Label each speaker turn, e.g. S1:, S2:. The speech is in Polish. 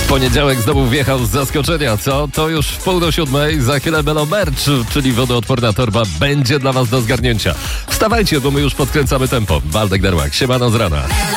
S1: Poniedziałek znowu wjechał z zaskoczenia, co? To już w 6:30, za chwilę Melo Merch, czyli wodoodporna torba, będzie dla was do zgarnięcia. Wstawajcie, bo my już podkręcamy tempo. Waldek Darłak, siemano z rana.